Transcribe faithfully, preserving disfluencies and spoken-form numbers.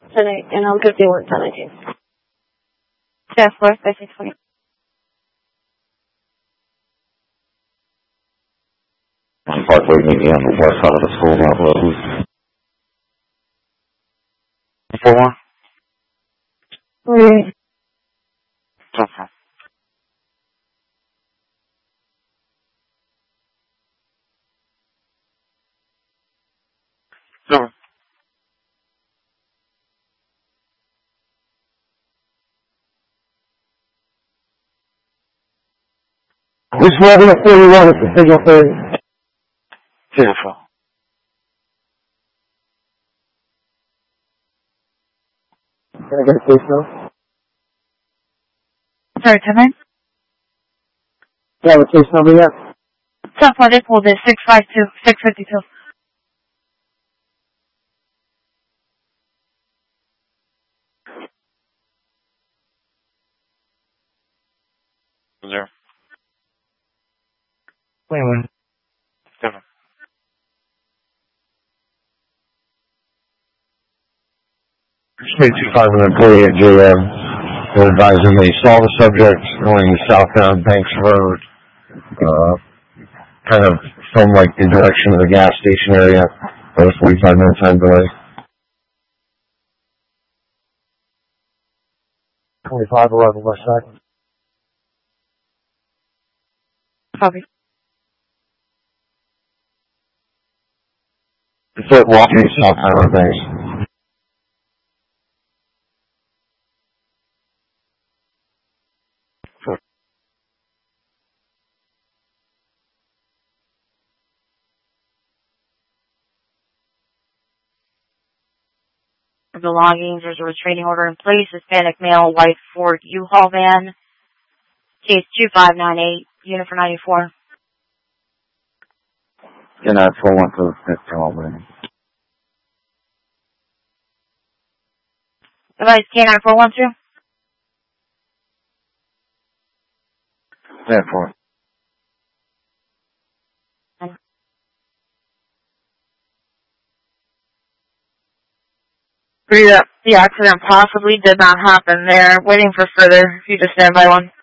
Tonight, and I'll give you one ten nineteen. Yeah, four by six twenty. Parkway, meet me on the west side of the school down below, please. Four one? Three. Okay. No. This level of forty-one is the signal thirty. Beautiful. Can I get a case now? Sorry, ten nine? Do you have a case number yet? Top one, it pulled in six five two, six fifty-two. Zero. Wait a minute. Seven. State two five, an employee at J M. They're advising they saw the subject going southbound Banks Road, uh, kind of from like the direction of the gas station area. There was forty-five minute time delay. twenty-five eleven west side. Copy. It's at walking southbound Banks. Belongings, there's a restraining order in place, Hispanic male, white Ford U-Haul van, case two five nine eight, unit for ninety-four. Can I pull one to the fifth Albany? Device K nine four one two. Therefore. Agree that the accident possibly did not happen there. Waiting for further. If you just stand by one.